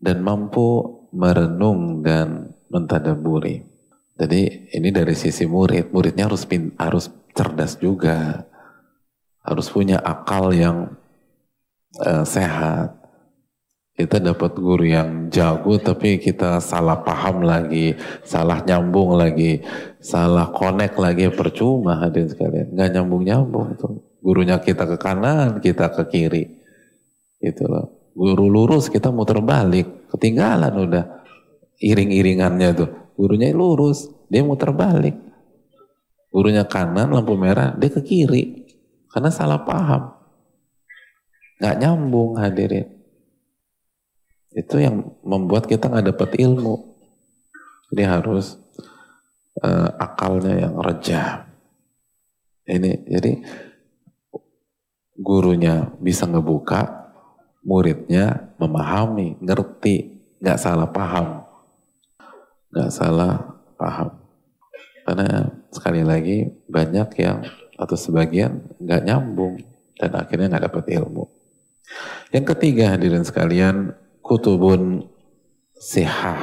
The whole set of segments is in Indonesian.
dan mampu merenung dan mentadaburi. Jadi ini dari sisi muridnya harus cerdas juga, harus punya akal yang sehat. Kita dapat guru yang jago tapi kita salah paham lagi, salah nyambung lagi, salah connect lagi, percuma hadirin sekalian. Nggak nyambung-nyambung tuh. Gurunya kita ke kanan, kita ke kiri. Gitu loh. Guru lurus kita muter balik, ketinggalan udah iring-iringannya tuh. Gurunya lurus, dia muter balik. Gurunya kanan, lampu merah, dia ke kiri. Karena salah paham. Nggak nyambung hadirin. Itu yang membuat kita nggak dapat ilmu. Jadi harus akalnya yang rejah. Jadi gurunya bisa ngebuka, muridnya memahami, ngerti, nggak salah paham. Karena sekali lagi banyak yang atau sebagian nggak nyambung dan akhirnya nggak dapat ilmu. Yang ketiga hadirin sekalian, kutubun sihah,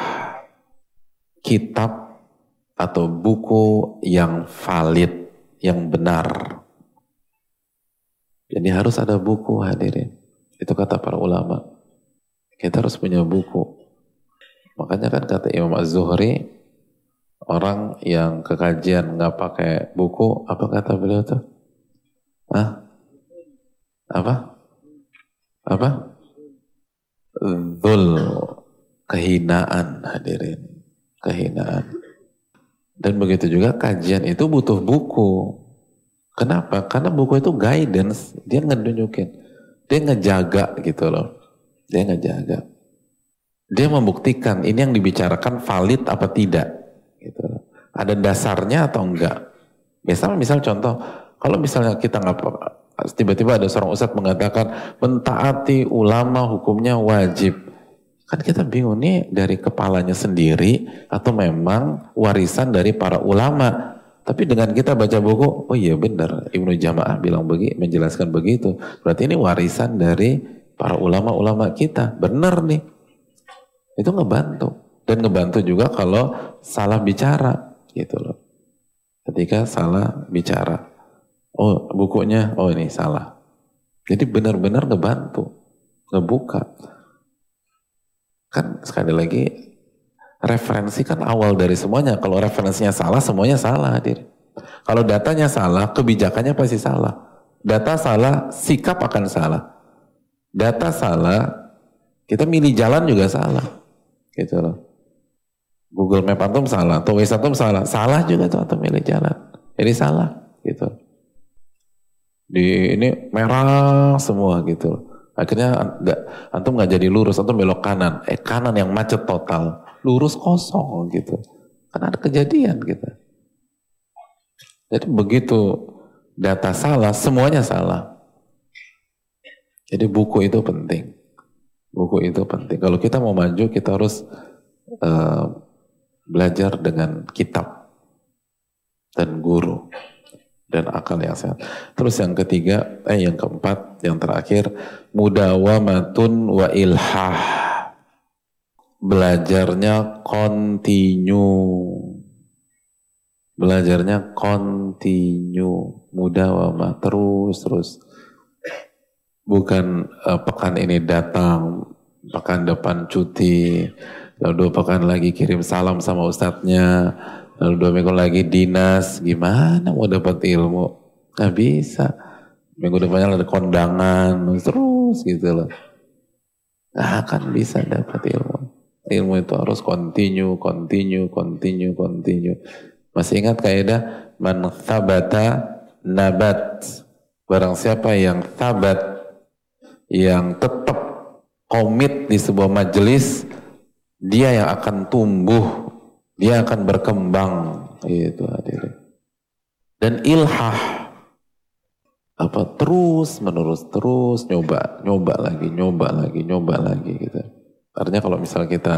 kitab atau buku yang valid, yang benar. Jadi harus ada buku hadirin. Itu kata para ulama. Kita harus punya buku. Makanya kan kata Imam Az-Zuhri, orang yang ke kajian nggak pakai buku, apa kata beliau tuh? Apa? Dzul, kehinaan hadirin, kehinaan. Dan begitu juga kajian itu butuh buku. Kenapa? Karena buku itu guidance, dia ngedunjukin, dia ngejaga gitu loh, dia ngejaga, dia membuktikan ini yang dibicarakan valid apa tidak, gitu loh. Ada dasarnya atau enggak. Misal contoh, kalau misalnya kita nggak, tiba-tiba ada seorang ustadz mengatakan mentaati ulama hukumnya wajib. Kan kita bingung nih dari kepalanya sendiri atau memang warisan dari para ulama. Tapi dengan kita baca buku, oh iya benar, Ibnu Jamaah bilang menjelaskan begitu. Berarti ini warisan dari para ulama-ulama kita. Benar nih. Itu ngebantu. Dan ngebantu juga kalau salah bicara gitu loh. Ketika salah bicara. Oh bukunya, oh ini salah. Jadi benar-benar ngebantu, ngebuka. Kan sekali lagi, referensi kan awal dari semuanya. Kalau referensinya salah, semuanya salah hadir. Kalau datanya salah, kebijakannya pasti salah. Data salah, sikap akan salah. Data salah, kita milih jalan juga salah. Gitu loh. Google Map antum salah, atau Waze antum salah. Salah juga tuh antum milih jalan. Jadi salah, gitu. Di ini merah semua gitu. Akhirnya antum nggak jadi lurus, antum belok kanan. Kanan yang macet total, lurus kosong gitu. Kan ada kejadian gitu. Jadi begitu data salah, semuanya salah. Jadi buku itu penting. Buku itu penting. Kalau kita mau maju, kita harus belajar dengan kitab dan guru. Dan akal yang sehat. Terus yang ketiga, yang keempat, yang terakhir, mudawamatun wa ilhah. Belajarnya kontinu, mudawamah, terus. Bukan pekan ini datang, pekan depan cuti, lalu 2 pekan lagi kirim salam sama ustadznya, lalu 2 minggu lagi dinas. Gimana mau dapat ilmu? Gak bisa. Minggu depannya ada kondangan terus gitu loh. Gak akan bisa dapat ilmu. Ilmu itu harus continue. Masih ingat kaidah man thabata nabat. Barang siapa yang thabat, yang tetap komit di sebuah majelis, dia yang akan tumbuh, dia akan berkembang, itu hadirin. Dan ilhah, terus nyoba lagi gitu. Artinya kalau misalnya kita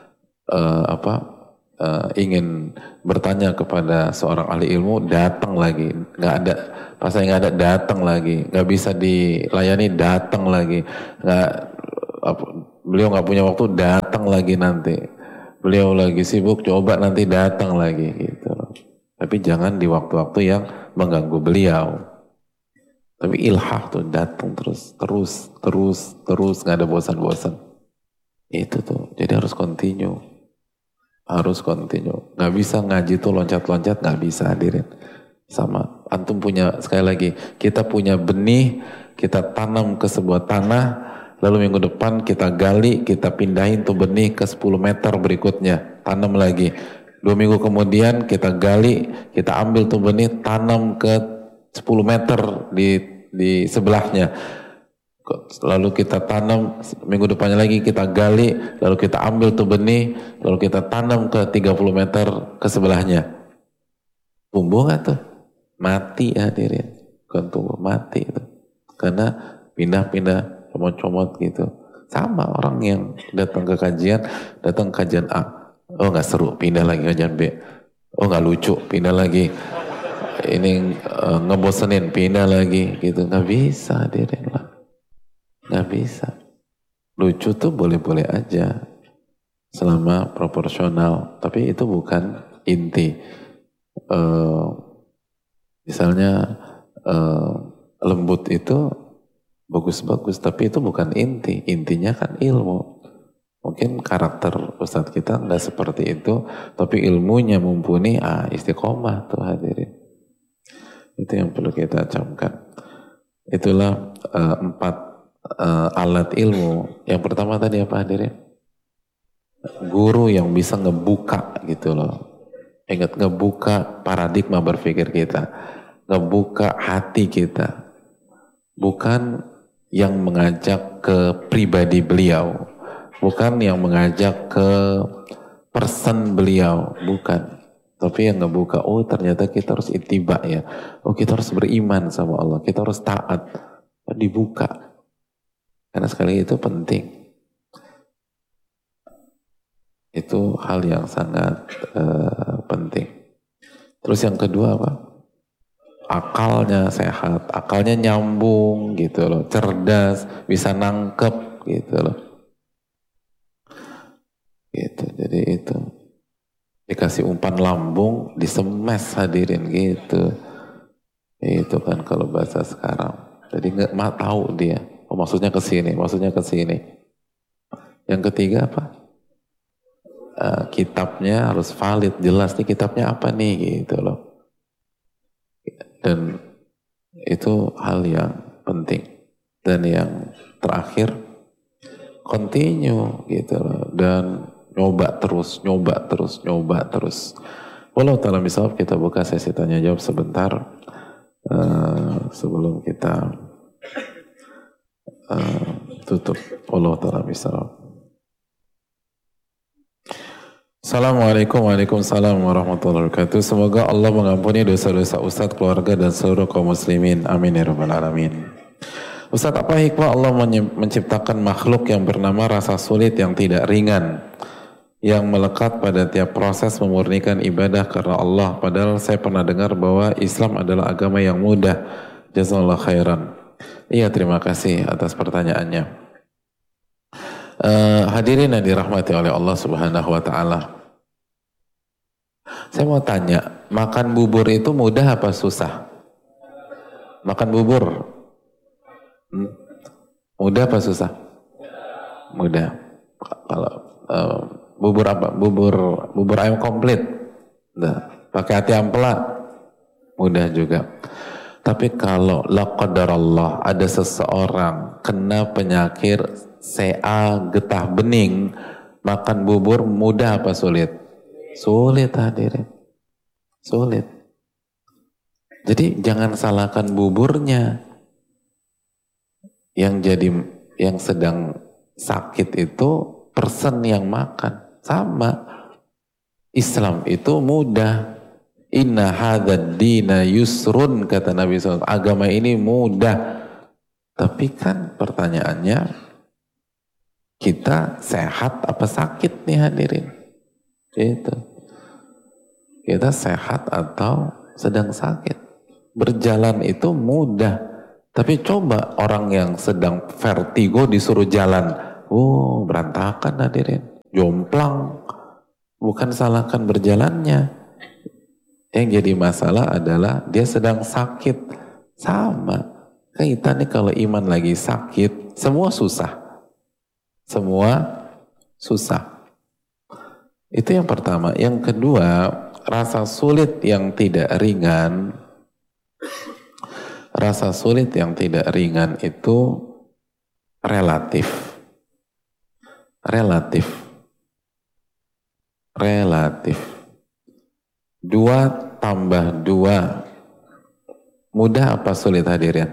ingin bertanya kepada seorang ahli ilmu, datang lagi, nggak ada, pas saya nggak ada, datang lagi, nggak bisa dilayani, datang lagi, beliau nggak punya waktu, datang datang lagi nanti. Beliau lagi sibuk, coba nanti datang lagi gitu. Tapi jangan di waktu-waktu yang mengganggu beliau. Tapi ilhah tuh datang terus, nggak ada bosan-bosan. Itu tuh, jadi harus continue. Nggak bisa ngaji tuh loncat-loncat, nggak bisa, hadirin. Sama, antum punya, sekali lagi, kita punya benih, kita tanam ke sebuah tanah, lalu minggu depan kita gali, kita pindahin tuh benih ke 10 meter berikutnya, tanam lagi. 2 minggu kemudian kita gali, kita ambil tuh benih, tanam ke 10 meter di sebelahnya. Lalu kita tanam, minggu depannya lagi kita gali, lalu kita ambil tuh benih, lalu kita tanam ke 30 meter ke sebelahnya. Tumbuh gak tuh? Mati, hadirin. Bukan tumbuh, mati itu. Karena pindah-pindah, comot-comot gitu. Sama orang yang datang ke kajian A. Oh gak seru, pindah lagi kajian B. Oh gak lucu, pindah lagi. Ini ngebosenin, pindah lagi gitu. Gak bisa, hadirin lah. Gak bisa. Lucu tuh boleh-boleh aja selama proporsional, tapi itu bukan inti. Misalnya lembut itu bagus-bagus, tapi itu bukan inti. Intinya kan ilmu. Mungkin karakter ustadz kita nggak seperti itu, tapi ilmunya mumpuni, istiqomah tuh, hadirin. Itu yang perlu kita camkan. Itulah 4 alat ilmu. Yang pertama tadi apa, hadirin? Guru yang bisa ngebuka gitu loh. Ingat, ngebuka paradigma berpikir kita, ngebuka hati kita. Bukan yang mengajak ke pribadi beliau, bukan yang mengajak ke person beliau, bukan. Tapi yang ngebuka, oh ternyata kita harus ittiba ya. Oh kita harus beriman sama Allah, kita harus taat. Dibuka. Karena sekali itu penting. Itu hal yang sangat penting. Terus yang kedua apa? Akalnya sehat, akalnya nyambung gitu loh, cerdas, bisa nangkep gitu loh. Gitu, jadi itu. Dikasih umpan lambung, disemes, hadirin gitu. Itu kan kalau bahasa sekarang. Jadi nggak tahu dia. Oh maksudnya ke sini, maksudnya ke sini. Yang ketiga apa? Kitabnya harus valid, jelas nih kitabnya apa nih gitu loh. Dan itu hal yang penting. Dan yang terakhir, continue gitu loh. Dan nyoba terus. Walau ta'ala misal, kita buka sesi tanya jawab sebentar sebelum kita tutup. Walau ta'ala misal. Assalamualaikum warahmatullahi wabarakatuh. Semoga Allah mengampuni dosa-dosa Ustadz, keluarga, dan seluruh kaum muslimin. Amin ya rabbal alamin. Ustadz, apa hikmah Allah menciptakan makhluk yang bernama rasa sulit yang tidak ringan, yang melekat pada tiap proses memurnikan ibadah karena Allah? Padahal saya pernah dengar bahwa Islam adalah agama yang mudah. Jazakallahu khairan. Iya, terima kasih atas pertanyaannya. Hadirin yang dirahmati oleh Allah Subhanahu wa ta'ala. Saya mau tanya, makan bubur itu mudah apa susah? Makan bubur mudah apa susah? Mudah. Kalau bubur apa? Bubur ayam komplit. Nah, pakai hati ampela, mudah juga. Tapi kalau la qadarallah ada seseorang kena penyakit CA getah bening, makan bubur mudah apa sulit? Sulit, hadirin. Sulit. Jadi jangan salahkan buburnya. Yang sedang sakit itu person yang makan. Sama. Islam itu mudah. Inna hadzal dina yusrun, kata Nabi SAW. Agama ini mudah. Tapi kan pertanyaannya, kita sehat apa sakit nih, hadirin? Itu. Kita sehat atau sedang sakit. Berjalan itu mudah. Tapi coba orang yang sedang vertigo disuruh jalan. Oh, berantakan, hadirin. jomplang, bukan salahkan berjalannya. Yang jadi masalah adalah dia sedang sakit. Sama. Kita nih kalau iman lagi sakit, semua susah. Semua susah. Itu yang pertama. Yang kedua, rasa sulit yang tidak ringan. Rasa sulit yang tidak ringan itu relatif. Relatif. 2 tambah 2 mudah apa sulit hadirin?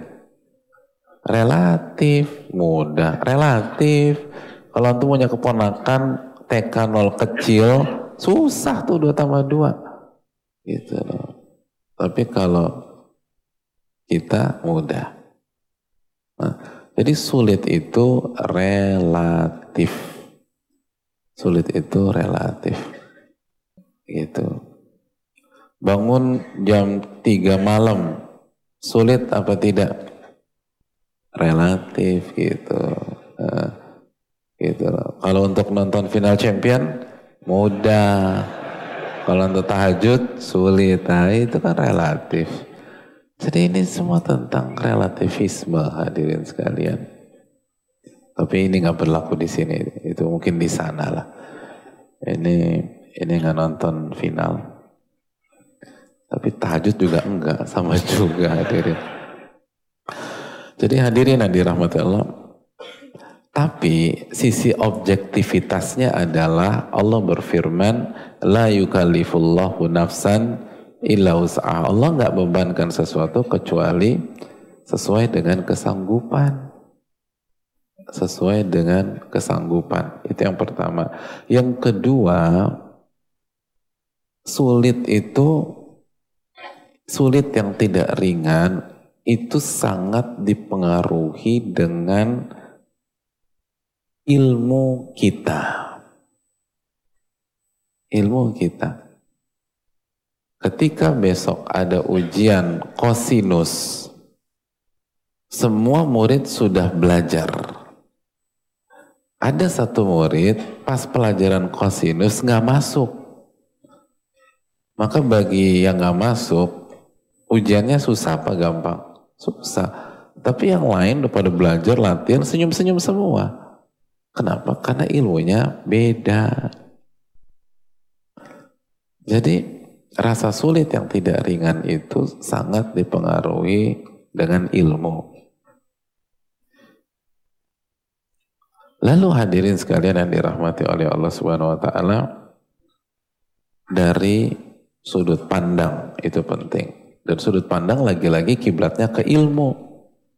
Relatif mudah. Relatif. Kalau antum punya keponakan TK 0 kecil susah tuh 2 tambah 2 gitu loh. Tapi kalau kita mudah. Nah, jadi sulit itu relatif. Sulit itu relatif gitu. Bangun jam 3 malam sulit apa tidak? Relatif gitu. Gitu loh. Kalau untuk nonton final champion mudah. Kalau untuk tahajud sulit. Nah, itu kan relatif. Jadi ini semua tentang relativisme hadirin sekalian. Tapi ini nggak berlaku di sini. Itu mungkin di sana lah. Ini nggak nonton final. Tapi tahajud juga enggak, sama juga hadirin. Jadi hadirin yang dirahmati Allah. Tapi sisi objektivitasnya adalah Allah berfirman, la yukallifullahu nafsan illa wus'aha. Allah nggak bebankan sesuatu kecuali sesuai dengan kesanggupan. Sesuai dengan kesanggupan. Itu yang pertama. Yang kedua, sulit yang tidak ringan itu sangat dipengaruhi dengan ilmu kita. Ilmu kita. Ketika besok ada ujian kosinus, semua murid sudah belajar. Ada satu murid pas pelajaran kosinus nggak masuk. Maka bagi yang nggak masuk, ujiannya susah apa gampang? Susah. Tapi yang lain udah pada belajar, latihan, senyum-senyum semua. Kenapa? Karena ilmunya beda. Jadi rasa sulit yang tidak ringan itu sangat dipengaruhi dengan ilmu. Lalu hadirin sekalian yang dirahmati oleh Allah Subhanahu wa taala, dari sudut pandang itu penting. Dan sudut pandang lagi-lagi kiblatnya ke ilmu.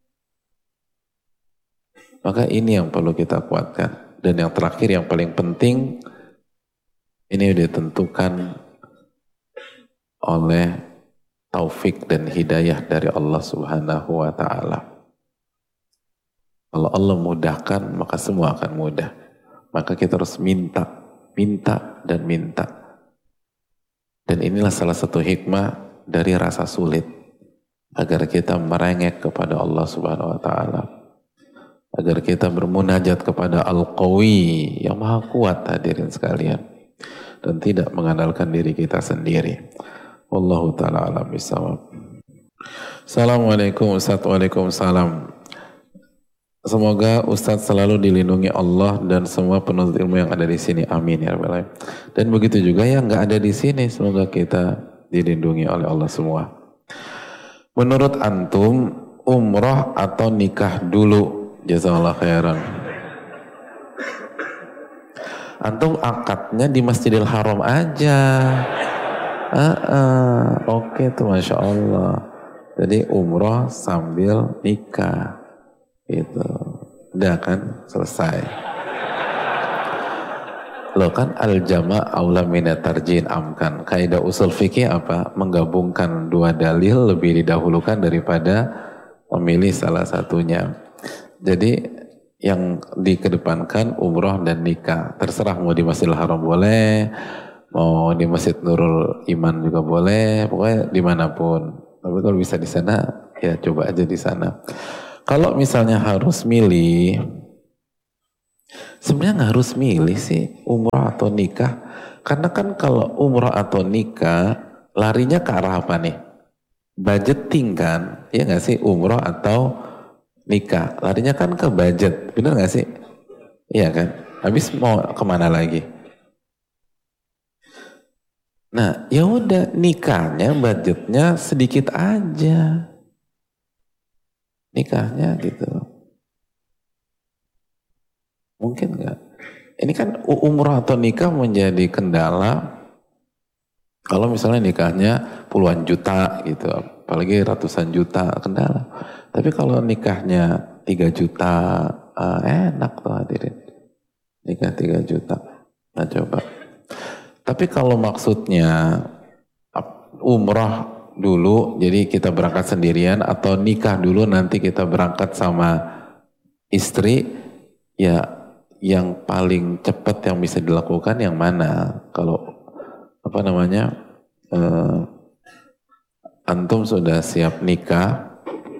Maka ini yang perlu kita kuatkan. Dan yang terakhir yang paling penting, ini ditentukan oleh taufik dan hidayah dari Allah Subhanahu wa ta'ala. Kalau Allah mudahkan, maka semua akan mudah. Maka kita harus minta, dan minta. Dan inilah salah satu hikmah dari rasa sulit. Agar kita merengek kepada Allah Subhanahu wa ta'ala. Agar kita bermunajat kepada Al-Qawi yang maha kuat hadirin sekalian. Dan tidak mengandalkan diri kita sendiri. Wallahu ta'ala alam bisawab. Assalamualaikum Ustaz. Waalaikumsalam. Semoga Ustaz selalu dilindungi Allah dan semua penuntut ilmu yang ada di sini. Amin ya rabbal alamin. Dan begitu juga yang nggak ada di sini, semoga kita dilindungi oleh Allah semua. Menurut antum, umroh atau nikah dulu? Jazakallah khairan. Antum akadnya di Masjidil Haram aja. Oke tuh, Masya Allah. Jadi umroh sambil nikah. Gitu. Udah kan? Selesai. Loh kan al-jama' aula minat tarjin amkan. Kaidah usul fikih apa? Menggabungkan dua dalil lebih didahulukan daripada memilih salah satunya. Jadi yang dikedepankan umroh dan nikah. Terserah mau di Masjidil Haram boleh, mau di Masjid Nurul Iman juga boleh, pokoknya dimanapun. Tapi kalau bisa di sana, ya coba aja di sana. Kalau misalnya harus milih, Sebenarnya nggak harus milih sih umroh atau nikah. Karena kan kalau umroh atau nikah larinya ke arah apa nih? Budgeting kan? Ya nggak sih umroh atau nikah? Larinya kan ke budget, bener nggak sih? Iya kan? Habis mau kemana lagi? Nah, ya udah nikahnya budgetnya sedikit aja. Nikahnya gitu. Mungkin nggak? Ini kan umroh atau nikah menjadi kendala kalau misalnya nikahnya puluhan juta gitu, apalagi ratusan juta kendala. Tapi kalau nikahnya 3 juta, enak tuh hadirin. Nikah 3 juta. Nah coba. Tapi kalau maksudnya umroh dulu, jadi kita berangkat sendirian atau nikah dulu nanti kita berangkat sama istri, ya yang paling cepat yang bisa dilakukan yang mana? Kalau apa namanya, antum sudah siap nikah,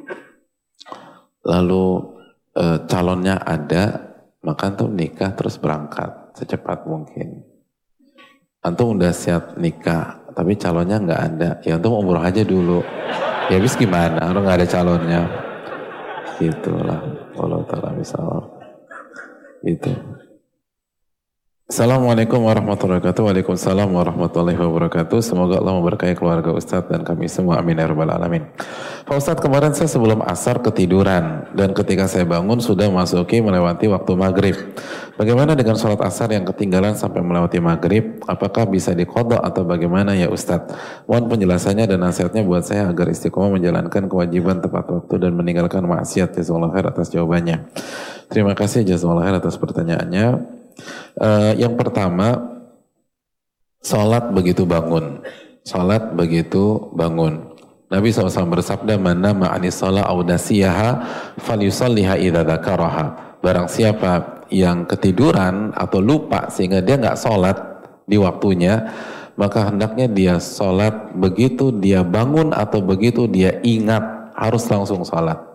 lalu calonnya ada, maka antum nikah terus berangkat secepat mungkin. Antum udah siap nikah, tapi calonnya nggak ada, ya antum umroh aja dulu. Ya habis gimana? Orang nggak ada calonnya. Gitulah. Allah taala misal. Gitu. Assalamualaikum warahmatullahi wabarakatuh. Waalaikumsalam warahmatullahi wabarakatuh. Semoga Allah memberkahi keluarga Ustadz dan kami semua. Amin ya rabbal alamin. Pak Ustadz, kemarin saya sebelum asar ketiduran dan ketika saya bangun sudah melewati waktu maghrib. Bagaimana dengan sholat asar yang ketinggalan sampai melewati maghrib? Apakah bisa diqadha atau bagaimana ya Ustadz? Mohon penjelasannya dan nasihatnya buat saya agar istiqomah menjalankan kewajiban tepat waktu dan meninggalkan maksiat. Jazakallahu khair atas jawabannya. Terima kasih jazakallahu khair atas pertanyaannya. Yang pertama, sholat begitu bangun. Sholat begitu bangun. Nabi SAW bersabda, "Man nama anis sholat aw nasiyaha falyusalliha idza dzakaraha." Barang siapa yang ketiduran atau lupa sehingga dia nggak sholat di waktunya, maka hendaknya dia sholat begitu dia bangun atau begitu dia ingat, harus langsung sholat.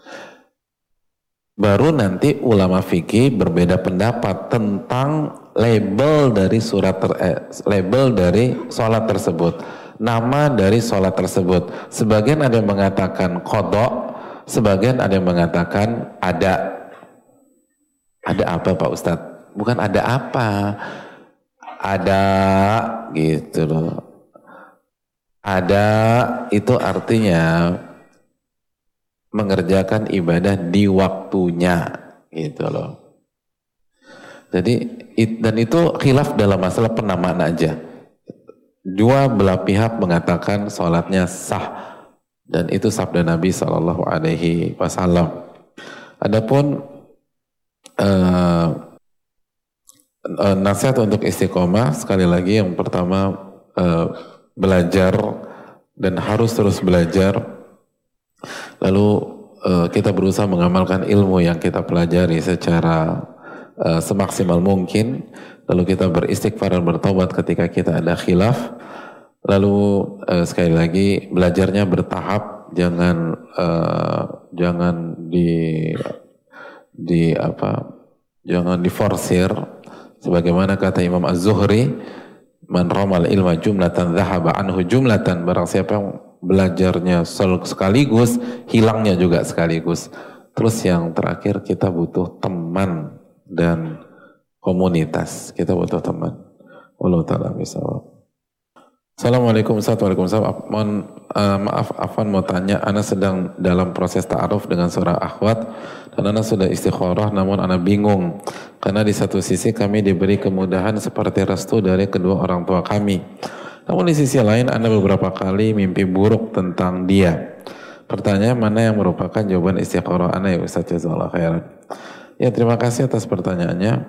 Baru nanti ulama fikih berbeda pendapat tentang label dari label dari sholat tersebut, nama dari sholat tersebut. Sebagian ada yang mengatakan qadha, sebagian ada yang mengatakan ada. Ada apa Pak Ustadz? Bukan ada apa, ada gitu loh. Ada itu artinya mengerjakan ibadah di waktunya gitu loh. Jadi dan itu khilaf dalam masalah penamaan aja. Dua belah pihak mengatakan sholatnya sah dan itu sabda Nabi SAW. Adapun nasihat untuk istiqomah, sekali lagi yang pertama belajar dan harus terus belajar. Lalu kita berusaha mengamalkan ilmu yang kita pelajari secara semaksimal mungkin. Lalu kita beristighfar dan bertobat ketika kita ada khilaf. Lalu sekali lagi belajarnya bertahap, jangan jangan diforsir. Sebagaimana kata Imam Az-Zuhri, "Man ramal ilma jumlatan dhahaba anhu jumlatan." Barang siapa yang belajarnya sekaligus, hilangnya juga sekaligus. Terus yang terakhir, kita butuh teman dan komunitas. Kita butuh teman. Wallahu ta'ala bishawab. Assalamualaikum warahmatullahi wabarakatuh. Maaf, Afwan mau tanya, Ana sedang dalam proses ta'aruf dengan seorang akhwat dan Ana sudah istikharah, namun Ana bingung karena di satu sisi kami diberi kemudahan seperti restu dari kedua orang tua kami. Namun di sisi lain Anda beberapa kali mimpi buruk tentang dia. Pertanyaan, mana yang merupakan jawaban istikharah Anda ya Ustaz? Jazakallahu khairan. Ya, terima kasih atas pertanyaannya.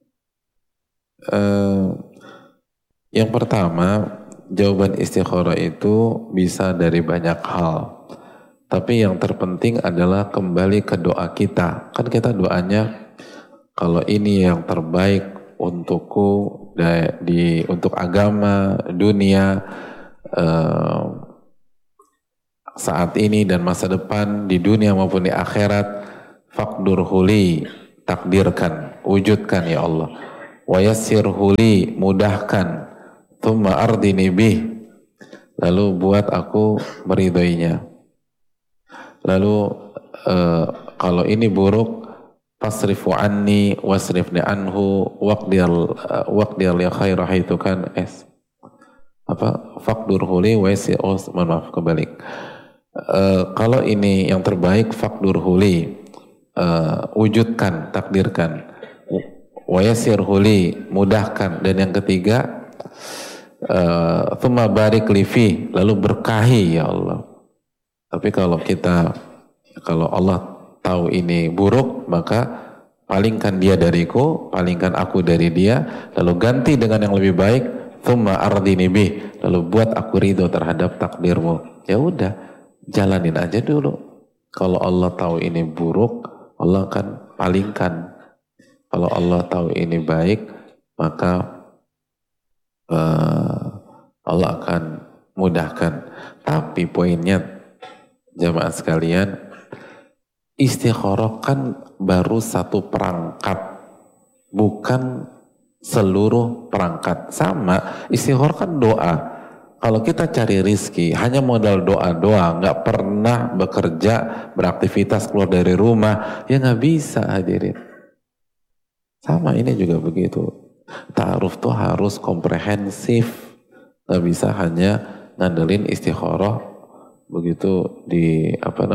Yang pertama, jawaban istikharah itu bisa dari banyak hal. Tapi yang terpenting adalah kembali ke doa kita. Kan kita doanya, kalau ini yang terbaik untukku, untuk agama, dunia, saat ini dan masa depan, di dunia maupun di akhirat, faqdur huli, takdirkan, wujudkan ya Allah. Wa yassirhu li, mudahkan. Tsumma ardini bih, lalu buat aku meridhoinya. Lalu kalau ini buruk, fasrifu anni wasrifni anhu waqdiyal li khaira haitsu kan faqdurhu li wa yassir, maaf kebalik. Kalau ini yang terbaik, faqdurhu li, wujudkan, takdirkan. Wa yassirhu li, mudahkan. Dan yang ketiga, tsumma barik li fi, lalu berkahi ya Allah. Tapi kalau Allah tahu ini buruk, maka palingkan dia dariku, palingkan aku dari dia, lalu ganti dengan yang lebih baik. Tsumma ardini bih, lalu buat aku ridho terhadap takdirmu. Ya udah, jalanin aja dulu. Kalau Allah tahu ini buruk, Allah akan palingkan. Kalau Allah tahu ini baik, maka Allah akan mudahkan. Tapi poinnya, jamaah sekalian, istikharah kan baru satu perangkat, bukan seluruh perangkat. Sama, istikharah kan doa. Kalau kita cari rizki, hanya modal doa-doa, nggak pernah bekerja, beraktivitas, keluar dari rumah, ya nggak bisa hadirin. Sama ini juga begitu. Ta'aruf tuh harus komprehensif, nggak bisa hanya ngandelin istikharah begitu di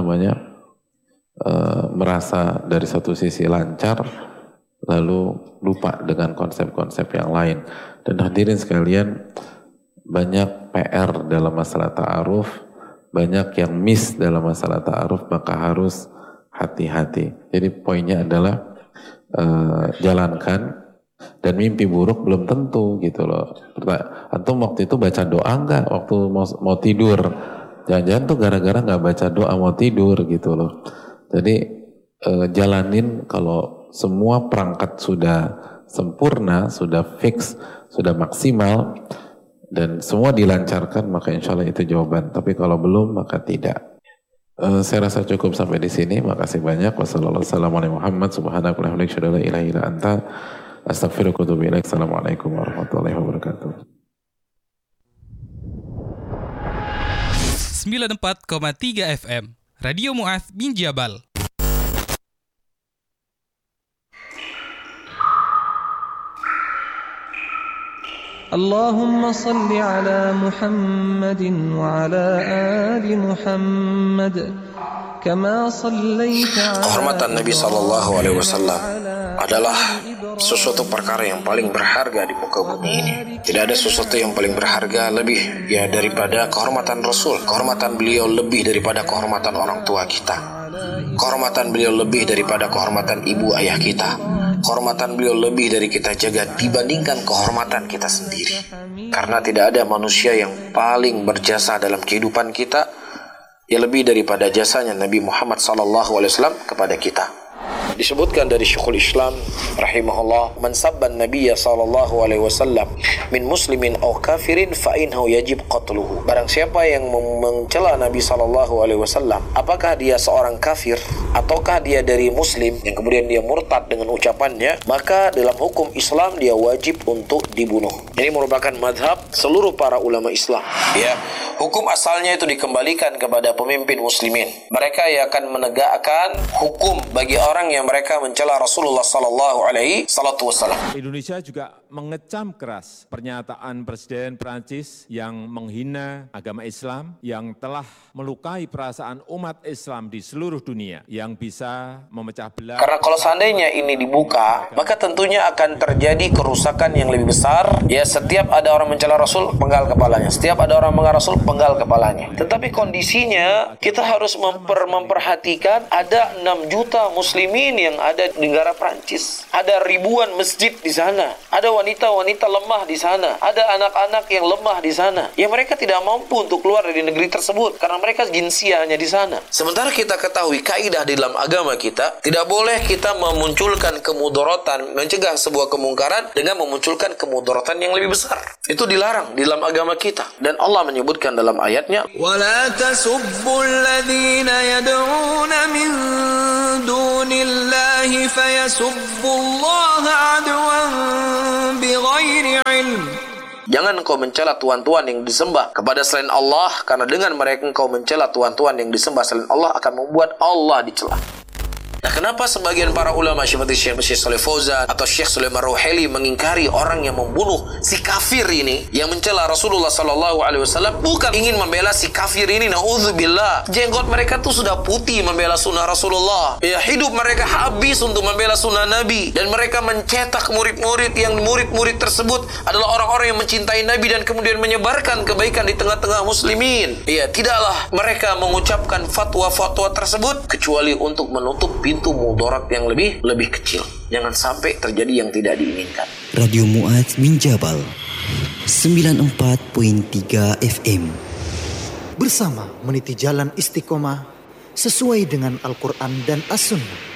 merasa dari satu sisi lancar lalu lupa dengan konsep-konsep yang lain. Dan hadirin sekalian, banyak PR dalam masalah ta'aruf, banyak yang miss dalam masalah ta'aruf, maka harus hati-hati. Jadi poinnya adalah jalankan, dan mimpi buruk belum tentu gitu loh. Antum waktu itu baca doa enggak waktu mau tidur? Jangan-jangan tuh gara-gara nggak baca doa mau tidur gitu loh. Jadi jalanin. Kalau semua perangkat sudah sempurna, sudah fix, sudah maksimal, dan semua dilancarkan, maka insya Allah itu jawaban. Tapi kalau belum, maka tidak. Saya rasa cukup sampai di sini. Makasih banyak. Wassalamualaikum warahmatullahi wabarakatuh. 94,3 FM Radio Mu'adz bin Jabal. Allahumma salli ala Muhammadin wa ala ali Muhammad kama sallaita ala. Kehormatan Nabi SAW adalah sesuatu perkara yang paling berharga di muka bumi ini. Tidak ada sesuatu yang paling berharga lebih daripada kehormatan Rasul. Kehormatan beliau lebih daripada kehormatan orang tua kita. Kehormatan beliau lebih daripada kehormatan ibu ayah kita. Kehormatan beliau lebih dari kita jaga dibandingkan kehormatan kita sendiri. Karena tidak ada manusia yang paling berjasa dalam kehidupan kita yang lebih daripada jasanya Nabi Muhammad SAW kepada kita. Disebutkan dari Syekhul Islam rahimahullah, man sabban nabiyya sallallahu alaihi wasallam min muslimin aw kafirin fa innahu yajib qatluhu. Barang siapa yang mencela Nabi sallallahu alaihi wasallam, apakah dia seorang kafir ataukah dia dari muslim yang kemudian dia murtad dengan ucapannya, maka dalam hukum Islam dia wajib untuk dibunuh. Ini merupakan madhab seluruh para ulama Islam. Ya, hukum asalnya itu dikembalikan kepada pemimpin muslimin. Mereka yang akan menegakkan hukum bagi orang yang mereka mencela Rasulullah sallallahu alaihi wasallam. Indonesia juga mengecam keras pernyataan Presiden Prancis yang menghina agama Islam, yang telah melukai perasaan umat Islam di seluruh dunia, yang bisa memecah belah. Karena kalau seandainya ini dibuka, maka tentunya akan terjadi kerusakan yang lebih besar. Ya, setiap ada orang mencela Rasul, penggal kepalanya. Setiap ada orang menghina Rasul, penggal kepalanya. Tetapi kondisinya kita harus memperhatikan ada 6 juta muslimin yang ada di negara Prancis. Ada ribuan masjid di sana. Ada wanita-wanita lemah di sana, ada anak-anak yang lemah di sana, yang mereka tidak mampu untuk keluar dari negeri tersebut karena mereka jinsiahnya di sana. Sementara kita ketahui kaidah di dalam agama kita, tidak boleh kita memunculkan kemudaratan, mencegah sebuah kemungkaran dengan memunculkan kemudaratan yang lebih besar. Itu dilarang di dalam agama kita. Dan Allah menyebutkan dalam ayatnya, وَلَا تَسُبُّوا الَّذِينَ يَدْعُونَ مِن دُونِ اللَّهِ فَيَسُبُّوا اللَّهَ عَدْوًا بِغَيْرِ عِلْمٍ. Jangan engkau mencela tuhan-tuhan yang disembah kepada selain Allah, karena dengan mereka engkau mencela tuhan-tuhan yang disembah selain Allah akan membuat Allah dicela. Nah, kenapa sebagian para ulama seperti Syekh Shalih Fauzan atau Syekh Sulaiman Ruhaili mengingkari orang yang membunuh si kafir ini, yang mencela Rasulullah sallallahu alaihi wasallam, bukan ingin membela si kafir ini, naudzubillah. Jenggot mereka tuh sudah putih membela sunnah Rasulullah. Ya, hidup mereka habis untuk membela sunnah Nabi, dan mereka mencetak murid-murid yang murid-murid tersebut adalah orang-orang yang mencintai Nabi dan kemudian menyebarkan kebaikan di tengah-tengah muslimin. Ya, tidaklah mereka mengucapkan fatwa-fatwa tersebut kecuali untuk menutup pintu mudarat yang lebih kecil. Jangan sampai terjadi yang tidak diinginkan. Radio Mu'adz bin Jabal 94.3 FM. Bersama meniti jalan istiqomah sesuai dengan Al-Quran dan As-Sunnah.